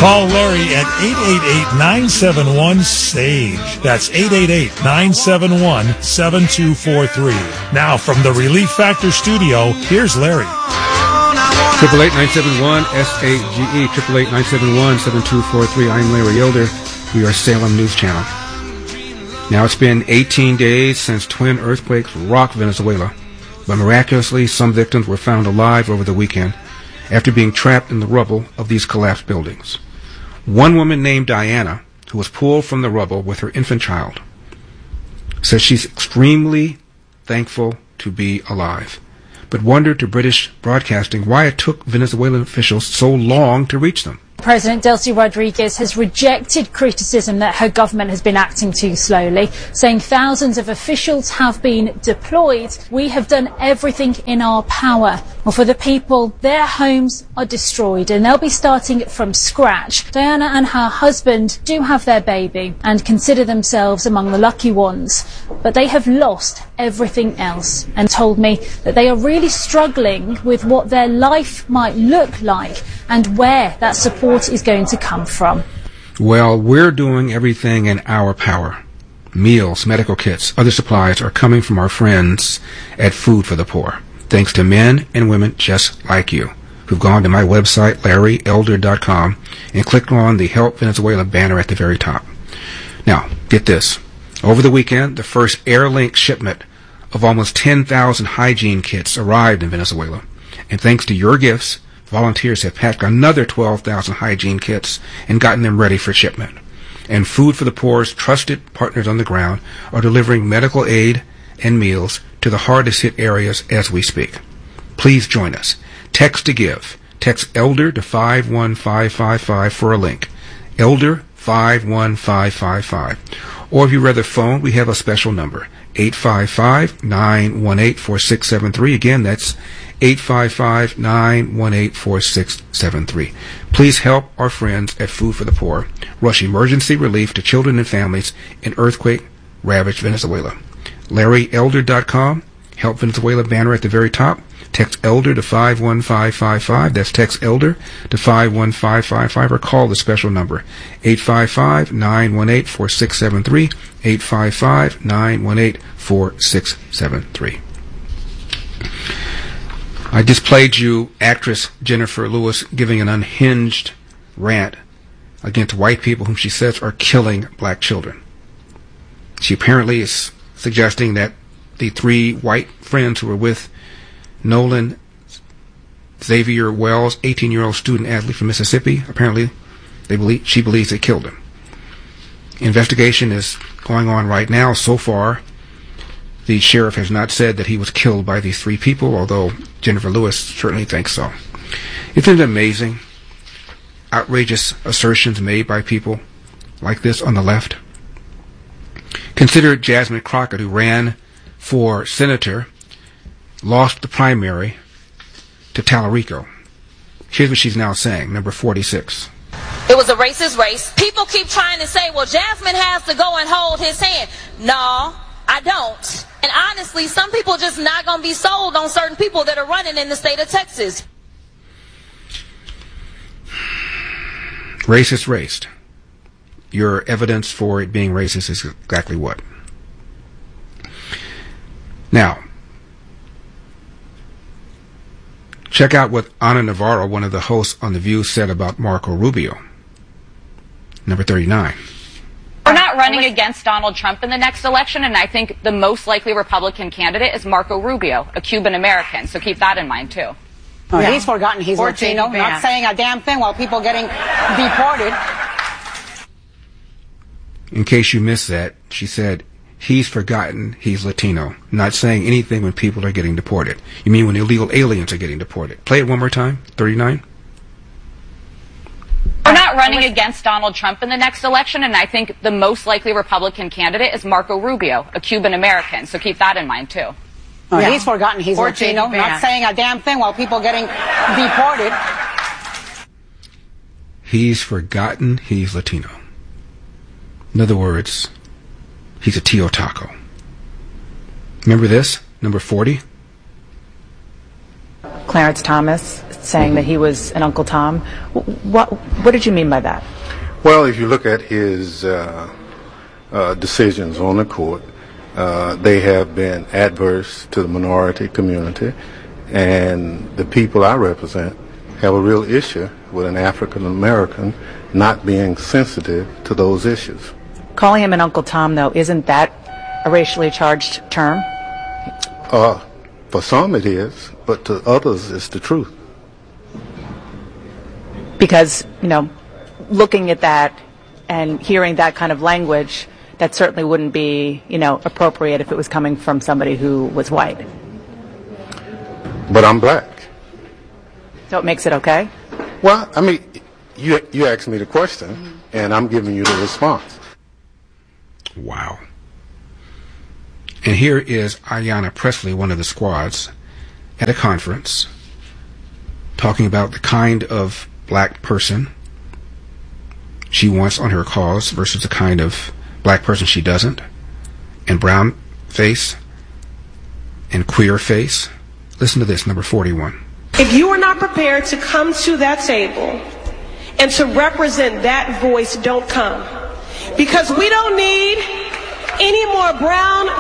Call Larry at 888-971-SAGE. That's 888-971-7243. Now, from the Relief Factor studio, here's Larry. 888-971-SAGE, 888-971-7243. I'm Larry Elder. We are Salem News Channel. Now, it's been 18 days since twin earthquakes rocked Venezuela, but miraculously, some victims were found alive over the weekend after being trapped in the rubble of these collapsed buildings. One woman named Diana, who was pulled from the rubble with her infant child, says she's extremely thankful to be alive, but wondered to British Broadcasting why it took Venezuelan officials so long to reach them. President Delcy Rodriguez has rejected criticism that her government has been acting too slowly, saying thousands of officials have been deployed. We have done everything in our power. Well, for the people, their homes are destroyed and they'll be starting from scratch. Diana and her husband do have their baby and consider themselves among the lucky ones, but they have lost everything else and told me that they are really struggling with what their life might look like and where that support is going to come from. Well, we're doing everything in our power. Meals, medical kits, other supplies are coming from our friends at Food for the Poor, thanks to men and women just like you, who've gone to my website, LarryElder.com, and clicked on the Help Venezuela banner at the very top. Now, get this. Over the weekend, the first Airlink shipment of almost 10,000 hygiene kits arrived in Venezuela, and thanks to your gifts, volunteers have packed another 12,000 hygiene kits and gotten them ready for shipment. And Food for the Poor's trusted partners on the ground are delivering medical aid and meals to the hardest-hit areas as we speak. Please join us. Text to give. Text ELDER to 51555 for a link. ELDER 51555. Or if you rather phone, we have a special number, 855-918-4673. Again, that's 855-918-4673. Please help our friends at Food for the Poor rush emergency relief to children and families in earthquake-ravaged Venezuela. LarryElder.com, Help Venezuela banner at the very top. Text ELDER to 51555. That's text ELDER to 51555 or call the special number 855-918-4673, 855-918-4673. I just played you actress Jennifer Lewis giving an unhinged rant against white people whom she says are killing black children. She apparently is suggesting that the three white friends who were with Nolan Xavier Wells, 18-year-old student athlete from Mississippi, apparently she believes they killed him. Investigation is going on right now. So far, the sheriff has not said that he was killed by these three people, although Jennifer Lewis certainly thinks so. Isn't it amazing? Outrageous assertions made by people like this on the left. Consider Jasmine Crockett, who ran for senator, lost the primary to Tallarico. Here's what she's now saying, number 46. It was a racist race. People keep trying to say, well, Jasmine has to go and hold his hand. No, I don't. And honestly, some people just not going to be sold on certain people that are running in the state of Texas. Racist raced. Your evidence for it being racist is exactly what? Now, check out what Ana Navarro, one of the hosts on The View, said about Marco Rubio. Number 39. We're not running against Donald Trump in the next election, and I think the most likely Republican candidate is Marco Rubio, a Cuban American. So keep that in mind, too. Oh, yeah. He's forgotten he's Latino, not saying a damn thing while people getting deported. In case you missed that, she said, he's forgotten he's Latino, not saying anything when people are getting deported. You mean when illegal aliens are getting deported? Play it one more time, 39. We're not running against Donald Trump in the next election, and I think the most likely Republican candidate is Marco Rubio, a Cuban American. So keep that in mind, too. Oh, yeah. He's forgotten he's Latino, not saying a damn thing while people getting deported. He's forgotten he's Latino. In other words, he's a Tio Taco. Remember this? Number 40. Clarence Thomas saying that he was an Uncle Tom. What did you mean by that? Well, if you look at his decisions on the court, they have been adverse to the minority community, and the people I represent have a real issue with an African American not being sensitive to those issues. Calling him an Uncle Tom, though, isn't that a racially charged term? For some it is, but to others it's the truth. Because, looking at that and hearing that kind of language, that certainly wouldn't be, appropriate if it was coming from somebody who was white. But I'm black. So it makes it okay? Well, I mean, you asked me the question, and I'm giving you the response. Wow. And here is Ayanna Pressley, one of the squads, at a conference, talking about the kind of black person she wants on her cause versus the kind of black person she doesn't, and brown face and queer face. Listen to this, number 41. If you are not prepared to come to that table and to represent that voice, don't come. Because we don't need any more brown